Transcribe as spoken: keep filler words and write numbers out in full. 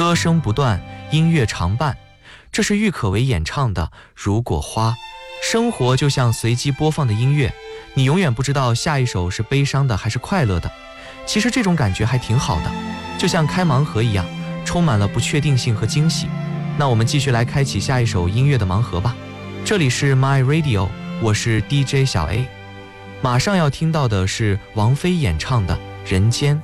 歌声不断，音乐常伴。这是郁可唯演唱的《如果花》。生活就像随机播放的音乐，你永远不知道下一首是悲伤的还是快乐的。其实这种感觉还挺好的，就像开盲盒一样，充满了不确定性和惊喜。那我们继续来开启下一首音乐的盲盒吧。这里是 My Radio， 我是 D J 小 A。马上要听到的是王菲演唱的《人间》。